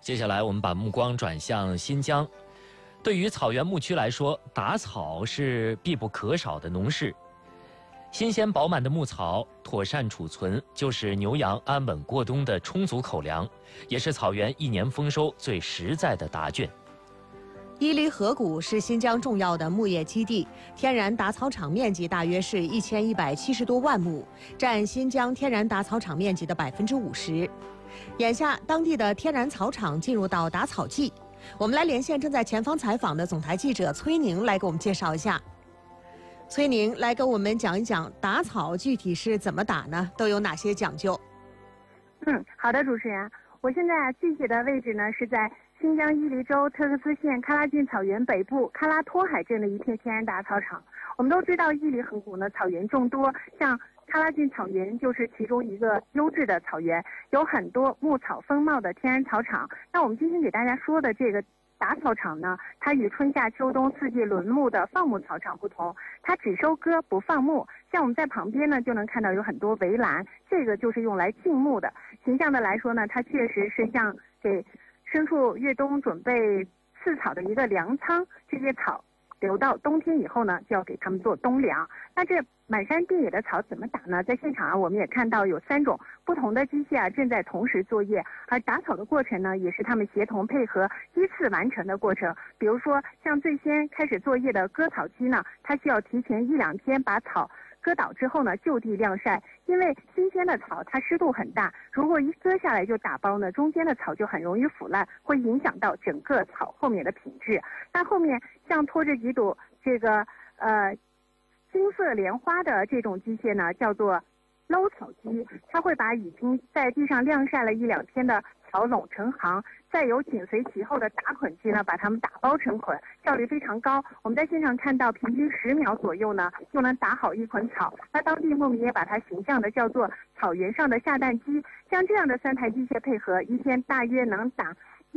接下来我们把目光转向新疆。对于草原牧区来说，打草是必不可少的农事。新鲜饱满的牧草妥善储存，就是牛羊安稳过冬的充足口粮，也是草原一年丰收最实在的答卷。 伊犁河谷是新疆重要的牧业基地，天然打草场面积大约是1170多万亩，占新疆天然打草场面积的50%。眼下，当地的天然草场进入到打草季，我们来连线正在前方采访的总台记者崔宁来给我们介绍一下。崔宁来给我们讲一讲打草具体是怎么打呢？都有哪些讲究？ 好的，主持人，我现在具体的位置呢是在新疆伊犁州特克斯县喀拉峻草原北部喀拉托海镇的一片天然打草场。我们都知道伊犁河谷呢草原众多，像喀拉峻草原就是其中一个优质的草原，有很多牧草丰茂的天然草场。那我们今天给大家说的这个打草场呢，它与春夏秋冬四季轮牧的放牧草场不同，它只收割不放牧。像我们在旁边呢就能看到有很多围栏，这个就是用来静牧的。形象的来说呢，它确实是像给牲畜越冬准备饲草的一个粮仓，这些草留到冬天以后呢，就要给他们做冬粮。那这满山遍野的草怎么打呢？在现场我们也看到有3种不同的机械正在同时作业，而打草的过程呢，也是他们协同配合依次完成的过程。比如说，像最先开始作业的割草机呢，它需要提前1-2天把草割倒之后呢，就地晾晒，因为新鲜的草它湿度很大，如果一割下来就打包呢，中间的草就很容易腐烂，会影响到整个草后面的品质。那后面像拖着几朵这个金色莲花的这种机械呢，叫做搂草机，它会把已经在地上晾晒了1-2天的草拢成行，再由紧随其后的打捆机呢，把它们打包成捆，效率非常高。我们在现场看到，平均10秒左右呢，就能打好一捆草。那当地牧民也把它形象的叫做草原上的下蛋机。像这样的3台机械配合，一天大约能打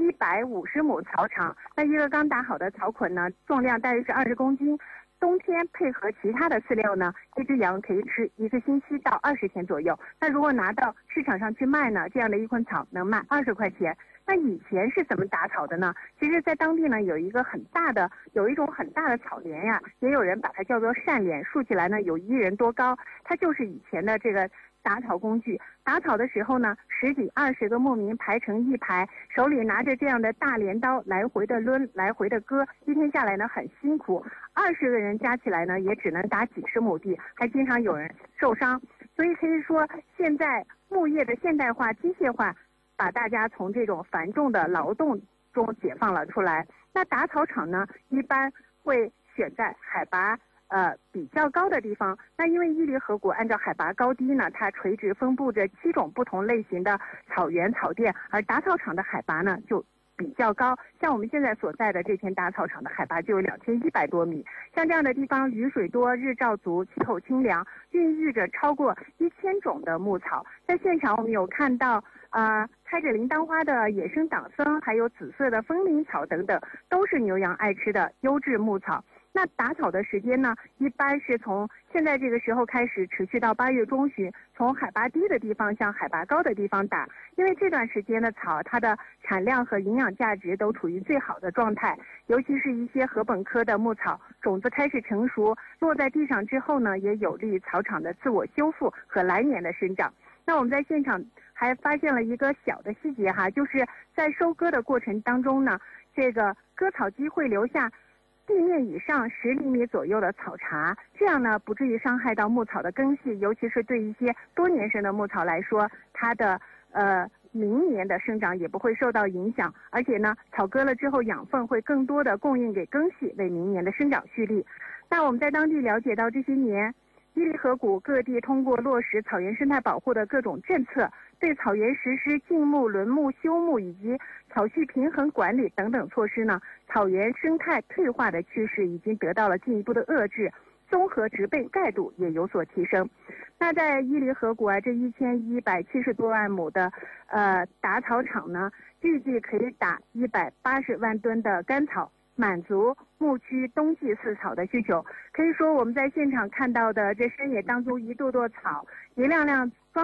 150亩草场。那一个刚打好的草捆呢，重量大约是20公斤。冬天配合其他的饲料呢，一只羊可以吃1个星期到20天左右。那如果拿到市场上去卖呢，这样的一捆草能卖20块钱。那以前是怎么打草的呢？其实在当地呢有一种很大的草莲呀，也有人把它叫做扇莲，竖起来呢有1人多高，它就是以前的这个打草工具。打草的时候呢，10几20个牧民排成一排，手里拿着这样的大镰刀，来回的抡，来回的割，一天下来呢很辛苦，20个人加起来呢也只能打几十亩地，还经常有人受伤。所以可以说，现在牧业的现代化、机械化，把大家从这种繁重的劳动中解放了出来。那打草场呢，一般会选在海拔比较高的地方。那因为伊犁河谷按照海拔高低呢，它垂直分布着7种不同类型的草原草甸，而打草场的海拔呢就比较高。像我们现在所在的这片打草场的海拔就有2100多米。像这样的地方，雨水多，日照足，气候清凉，孕育着超过1000种的牧草。在现场我们有看到开着铃铛花的野生党参，还有紫色的风铃草等等，都是牛羊爱吃的优质牧草。那打草的时间呢，一般是从现在这个时候开始，持续到8月中旬，从海拔低的地方向海拔高的地方打。因为这段时间的草，它的产量和营养价值都处于最好的状态，尤其是一些禾本科的牧草，种子开始成熟，落在地上之后呢，也有利于草场的自我修复和来年的生长。那我们在现场还发现了一个小的细节哈，就是在收割的过程当中呢，这个割草机会留下地面以上10厘米左右的草茬，这样呢不至于伤害到牧草的根系，尤其是对一些多年生的牧草来说，它的明年的生长也不会受到影响，而且呢草割了之后养分会更多的供应给根系，为明年的生长蓄力。那我们在当地了解到，这些年伊犁河谷各地通过落实草原生态保护的各种政策，对草原实施禁牧、轮牧、休牧以及草畜平衡管理等等措施呢，草原生态退化的趋势已经得到了进一步的遏制，综合植被盖度也有所提升。那在伊犁河谷这1170多万亩的打草场呢，预计可以打180万吨的干草，满足牧区冬季饲草的需求。可以说，我们在现场看到的这山野当中一垛垛草，一辆辆